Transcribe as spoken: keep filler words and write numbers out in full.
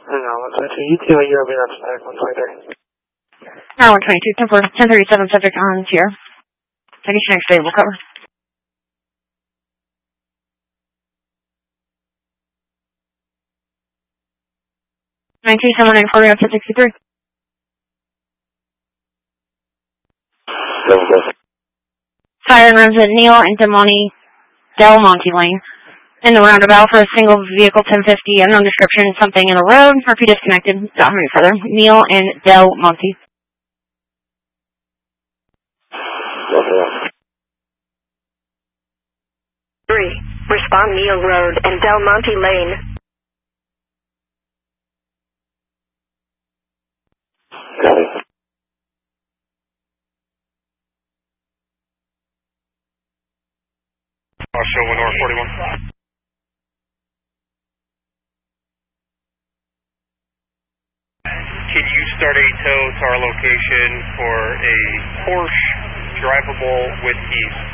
Hang on, one twenty-two. You two are European up static, one twenty-three. Tower one twenty-two, ten four, ten thirty-seven, subject on Sierra. Technician X stable, cover. nine two seven nine four, up to sixty-three. Siren runs at Neil and Demoni Del Monte Lane. In the roundabout for a single vehicle ten fifty, unknown description, something in the road, or if you disconnected, not any further. Neil and Del Monte. Three. Respond Neil Road and Del Monte Lane. Copy. I'll show one or forty-one. Can you start a tow to our location for a Porsche drivable with ease?